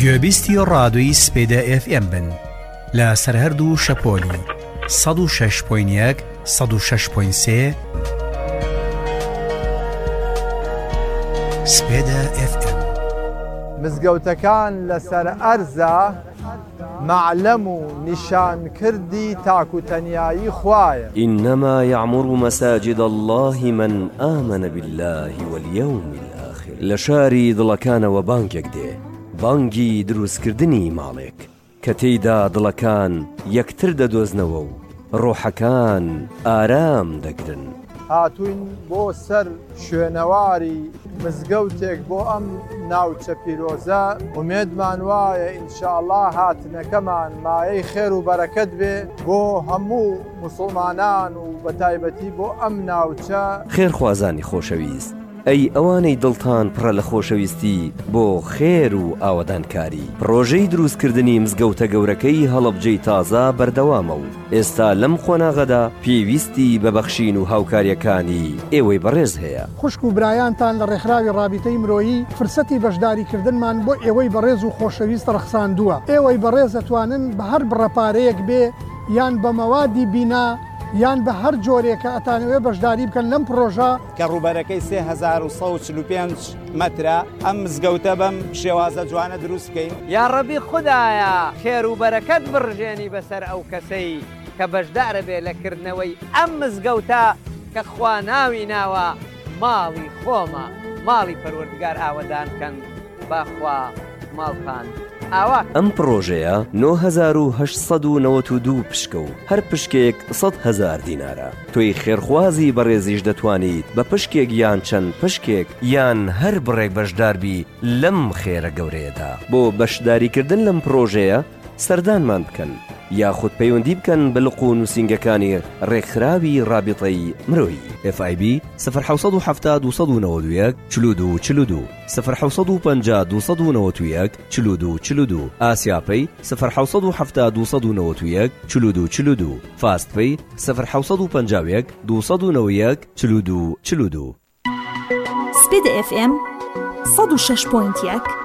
گوێبیستی ڕادۆی سپێدە FM بن لە سەرهەردوو شەپۆلی 106.1 106.3 سپێدە FM. مزگەوتەکان لەسەر ئەرزە معلم و نیشانکردی تاکوتەنیایی خوایە. إنما يعمر مساجد الله من آمن بالله واليوم الآخر. لشاری دڵەکانەوە بانگێک دێ، بانگی دروستکردنی ماڵێک کە تێیدا دڵەکان یەکتر دەدۆزنەوە و ڕۆحەکان ئارام دەگرن. هاتوین بۆ سەر شوێنەواری مزگەوتێک بۆ ئەم ناوچە پیرۆزە. ئومێدمان وایە ئینشاءالله هاتنەکەمان مایەی خێر و بەرەکەت بێ بۆ هەموو موسڵمانان و بەتایبەتی بۆ ئەم ناوچە. خێرخوازانی خۆشەویست، ئەی ئەوانەی دڵتان پڕە لە خۆشەویستی بۆ خێر و ئاوەدانکاری، پرۆژەی دروستکردنی مزگەوتە گەورەکەی هەڵەبجەی تازە بەردەوامە و ئێستا لەم خۆناغەدا پێویستی بەبەخشین و هاوکاریەکانی ئێوەی بەڕێز هەیە. خوشک و برایانتان لە ڕێکخراوی ڕابطەی مرۆیی فرسەتی بەشداریکردنمان بۆ ئێوەی بەڕێز و خۆشەویست ڕەخساندووە. ئێوەی بەڕێز دەتوانن بە هەر بڕەپارەیەک بێ یان بە مەوادی بینا یان بە هەر جۆرێکە ئەتانەوێ بەشداری بکەن لەم پرۆژە کە ڕووبەرەکەی 3145 مەترە. ئەم مزگەوتە بەم شێوازە جوانە دروست بکەین. یا ڕەبی خودایە خێر و بەرەکەت بڕژێنی بەسەر ئەو کەسەی کە بەشدارە بێ لەکردنەوەی ئەم مزگەوتە کە خوا ناوی ناوە ماڵی خۆمە، ماڵی پەروەردگار ئاوەدان کەن باخوا ماڵتان ئاوا. ئەم پرۆژەیە 9892 پشکە و هەر پشکێک 100,000 دینارە. تۆی خێرخوازی بەڕێزیش دەتوانیت بە پشکێک یان چەند پشکێک یان هەر بڕێک بەشداربی لەم خێرە گەورەیەدا. بۆ بەشداریکردن لەم پرۆژەیە سەردانمان بکەن یاخود پەیوەندی بکەن بە لقو و نووسینگەکانی ڕێکخراوی ڕابطەی مرۆیی. FIB 070 291 42 42 050 291 42 42 ئاسیاپەی 070 291 42 42 فاستپەی 051 291 42 42. سپێدە FM 106.1